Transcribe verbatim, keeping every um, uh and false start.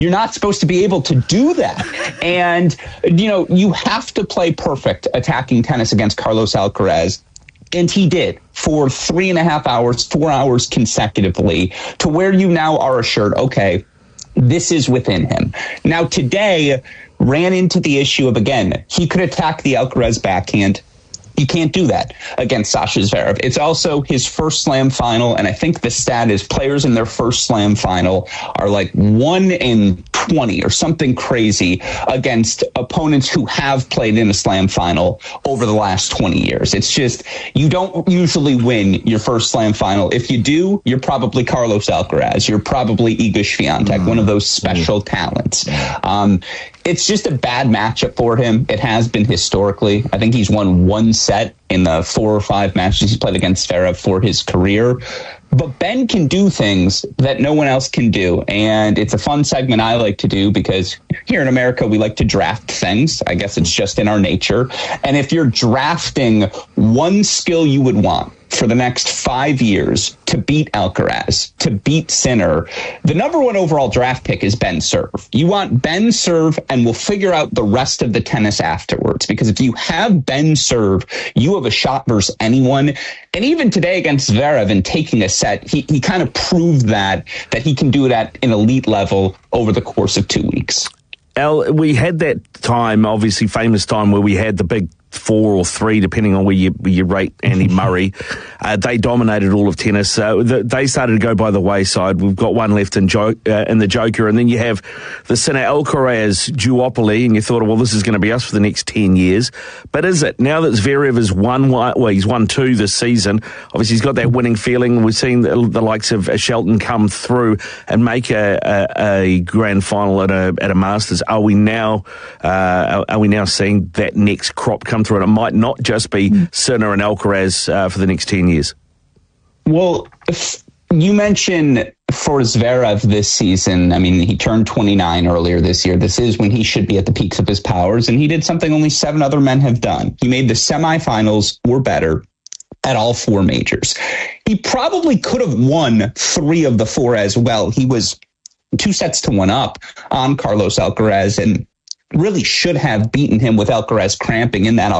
You're not supposed to be able to do that. And, you know, you have to play perfect attacking tennis against Carlos Alcaraz. And he did for three and a half hours, four hours consecutively, to where you now are assured, okay, this is within him. Now, today ran into the issue of, again, he could attack the Alcaraz backhand. You can't do that against Sasha Zverev. It's also his first Slam final, and I think the stat is players in their first Slam final are like one in twenty or something crazy against opponents who have played in a Slam final over the last twenty years. It's just, you don't usually win your first Slam final. If you do, you're probably Carlos Alcaraz. You're probably Iga Swiatek, mm. one of those special mm. talents. Um, it's just a bad matchup for him. It has been historically. I think he's won one set in the four or five matches he's played against Zverev for his career. But Ben can do things that no one else can do. And it's a fun segment I like to do because here in America, we like to draft things. I guess it's just in our nature. And if you're drafting one skill you would want for the next five years to beat Alcaraz, to beat Sinner, the number one overall draft pick is Ben Serve. You want Ben Serve, and we'll figure out the rest of the tennis afterwards. Because if you have Ben Serve, you have a shot versus anyone. And even today against Zverev and taking a set, he, he kind of proved that, that he can do it at an elite level over the course of two weeks. Al, we had that time, obviously famous time, where we had the big four or three, depending on where you, where you rate Andy Murray. Uh, they dominated all of tennis. Uh, the, they started to go by the wayside. We've got one left in, jo- uh, in the Joker, and then you have the Sinner Alcaraz duopoly, and you thought, well, this is going to be us for the next ten years. But is it? Now that Zverev has won, well, he's won two this season. Obviously, he's got that winning feeling. We've seen the, the likes of Shelton come through and make a, a, a grand final at a, at a Masters. Are we now, uh, are we now seeing that next crop come through, and it might not just be Sinner and Alcaraz uh, for the next ten years? Well, if you mentioned for Zverev this season, I mean, he turned twenty-nine earlier this year. This is when he should be at the peaks of his powers, and he did something only seven other men have done. He made the semifinals or better at all four majors. He probably could have won three of the four as well. He was two sets to one up on Carlos Alcaraz, and really should have beaten him with Alcaraz cramping in that